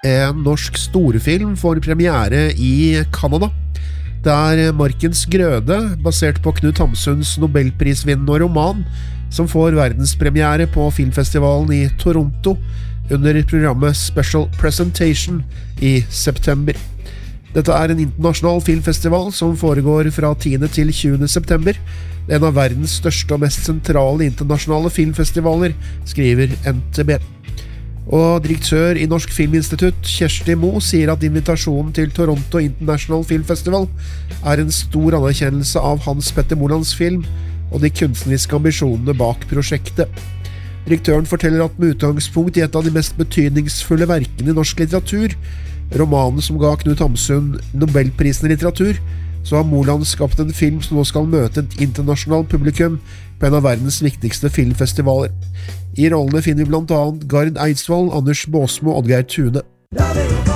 En norsk storfilm får premiere i Canada. Det Markens Grøde, basert på Knut Hamsuns Nobelprisvinnende roman, som får verdenspremiere på filmfestivalen i Toronto under programmet Special Presentation i september. Dette en internasjonal filmfestival som foregår fra 10. til 20. september. Det en av verdens største og mest sentrale internasjonale filmfestivaler, skriver NTB. Og direktør i Norsk Filminstitutt, Kjersti Mo, sier at invitasjonen til Toronto International Film Festival en stor anerkjennelse av Hans Petter Molands film og de kunstneriske ambisjonene bak prosjektet. Direktøren forteller at med utgangspunkt i et av de mest betydningsfulle verkene i norsk litteratur, romanen som ga Knut Hamsun Nobelprisen i litteratur, så har Moland skapt en film som nå skal møte et internasjonalt publikum på en av verdens viktigste filmfestivaler. I rollene finner vi blant annet Gard Eidsvoll, Anders Båsmo og Oddgeir Thune.